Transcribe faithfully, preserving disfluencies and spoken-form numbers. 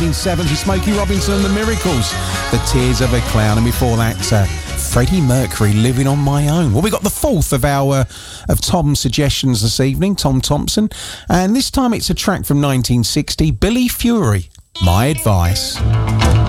nineteen seventy, Smokey Robinson and the Miracles, The Tears of a Clown, and before that, uh, Freddie Mercury, Living on My Own. Well, we got the fourth of our of Tom's suggestions this evening, Tom Thompson, and this time it's a track from nineteen sixty, Billy Fury, My Advice.